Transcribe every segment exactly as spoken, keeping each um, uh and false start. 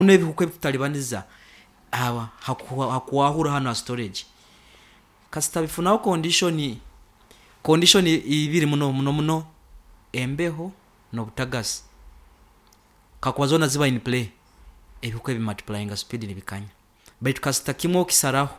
nebikukwe bitalibaniza awa hakuwahura hano storage kasita bifunaho condition condition ibiri muno muno muno embeho no butagasi kakwazona ziba in play ebikwe bi multiplying speed nibikanya but kasita kimwe kisaraho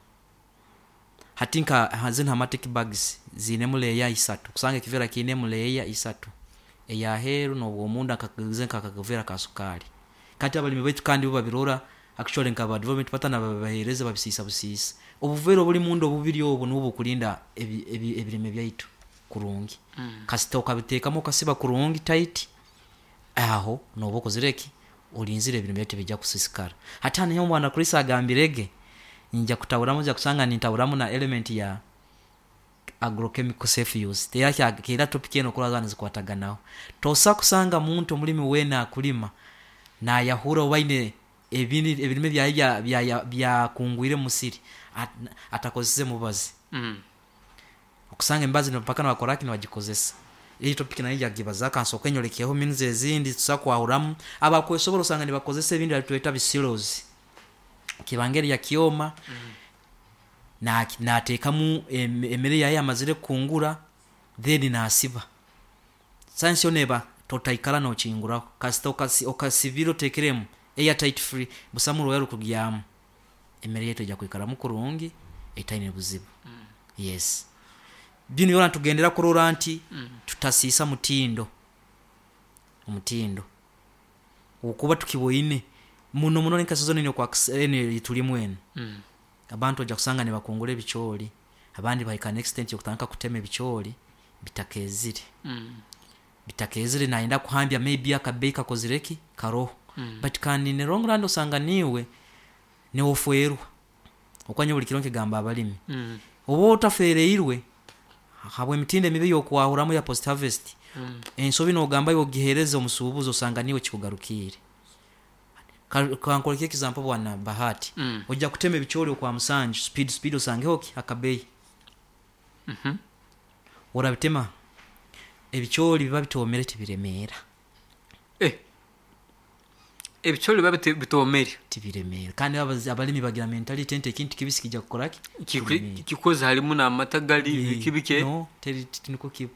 hatinka hazin hamatic bags zine mule ya isatu kusanga kivera kine mule ya isatu eya heru no bomunda kakazenka kakavera kasukali kati abali mebetu kandi buba birora actually nkaba development patana babahereze babisisa busisa obuvero buli mundo bubiri obo nubo kulinda ebirime byaitu kurungi mm. kasita okabitekamo kasiba kurungi tight aho nobo kozireki olinzire ibintu byate bijja kusisikara hata niyo mwana Chris agambirege njya kutawuramu njya kusanga nitawuramu na element ya agrochemical safe use teyaki kira topic eno kulaza zikwataga nawo tosa kusanga muntu mulimi wena akulima na yahura waine ebini ebirime bya bya bya, bya kungwire musiri At, atakozese mubazi mm. okusanga embazi no pakana bakoraki bagikozesa iyi topic na yija gibaza kansoka enyolekeho minze ezindi tusakwahuramu abakwesobora usanga nibakozesa ebindi alitweta bisilos kibangeri ya kioma mm. na natekamu emere yaye amazire kungura then nasiba science yoneba totaikala no chingura kasita okasi okasiviro tekeremu eya tight free busamuro yaro kugiyamu emere yeto ja kwikara mukurungi etaine buzibu mm. yes bino yona tugendera kurora anti mm. tutasisa mutindo umutindo ukuba tukiboine muno muno nikasozo nino kwa ene tulimwene mm. abantu aja kusanga ne bakungule bicholi abandi bahika next extent yokutanka kuteme bicholi bitakezire mm. bitakezire naenda kuhambya maybe akabeka kozireki karoho mm. but kandi ne long run usanga niwe ne ofwerwa okwanye buli kironke gamba abalimi mm. obo otafereirwe habwe mitinde mibi yokwahuramu ya post harvest mm. ensobi no gamba yo gihereze omusubuzo usanga niwe kikugarukire kankoleke example bwana Bahati mm. ojja kuteme bicholi kwa Musanju speed speed usange hoki akabei mhm mm ora bitema ebicholi biba bitomere tibiremera eh ebicholi biba bitomere tibiremera kandi abalimi bagira mentality ente kintu kibisikija kukoraki kikoza halimu na matagali kibike no teri tiniko kibu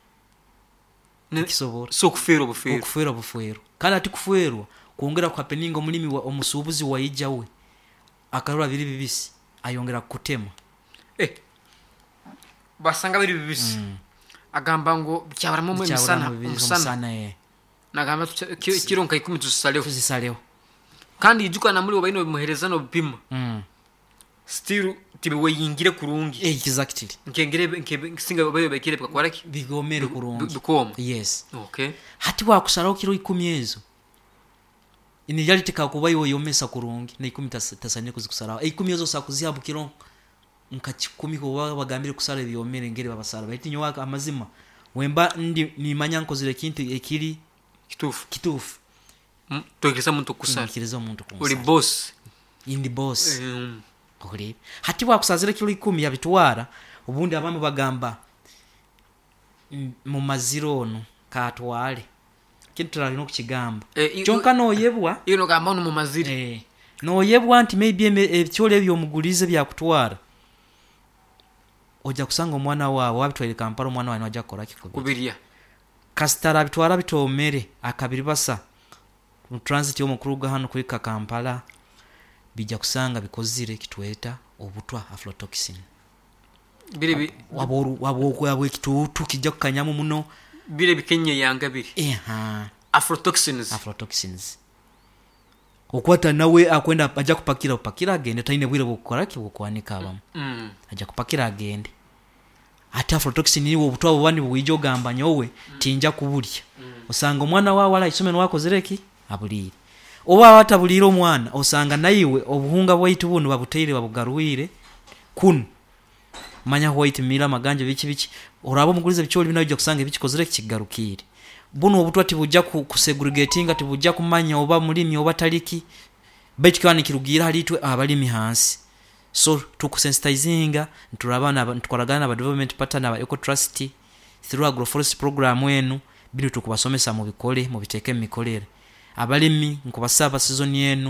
kisobora so kufero bufero kufero bufero kandi ati kuferwa kuongera kwa peningo mulimi wa omusubuzi wa ijawe akarura biri bibisi ayongera kutema eh basanga biri bibisi mm. agamba ngo byabaramo mu misana umusana eh nagamba kironka ikumi tusaleho tusaleho kandi ijuka na muri obayino bimuhereza no bipima mm. still tibiwe yingire kurungi eh exactly nkengere nsinga bayo bakire bakwaraki bigomere kurungi bikoma yes okay hati wakusaraho kiro ikumi ezo inijali tikakubayo yomesa kurungi na ikumi tasanye kuzikusaraho ikumi ezo sakuzihabu kiro nkachikumi ko bagambire kusara byomere ngere babasara bahiti nyoka amazima wemba ndi nimanya nkozire kintu ekiri kitufu kitufu mm, tokeza muntu kusara kireza muntu kusara uri boss indi boss um. uri hati wakusazire kiro ikumi yabitwara ubundi abamu bagamba mu mazirono katwale kintu ralino kukigamba eh, chonka no yebwa ino gamba no mu maziri eh no yebwa anti maybe ebichole ebyo mugulize bya kutwara oja kusanga omwana wawe wabitwere Kampala omwana wawe najja kola kiko kubiria kastara bitwara bitomere akabiri basa mu transit yo mukuruga hano kuri Kampala bijja kusanga bikozire kitweta obutwa aflatoxin bire waboru wabwo kitutu kijja kukanyamu muno bire bikenye yanga bire eh ha aflatoxins aflatoxins okwata nawe akwenda aja kupakira upakira agende taine bwire bukoraki bukwanika abamu mm. aja kupakira agende ati aflatoxin niwo obutwa bubani buwijo gamba nyowe mm. tinja kubulya mm. osanga omwana wawe ala isomeno wako zireki abulire oba watabulira omwana osanga nayiwe obuhunga bwaitu bunu babuteire babugaruwire kun manya white mira maganje bichi bichi orabo mugulize bicholi binayo kusanga bichikozere kigarukire buno obutwa tibujja ku segregating tibujja kumanya oba mulimi oba taliki bechikwani kirugira halitwe abalimi hansi so tukusensitizinga nturabana ntukoragana aba development partner aba eco trust through agroforest program wenu bino tukubasomesa mu bikole mu biteke mikolere abalimi nkubasaba season yenu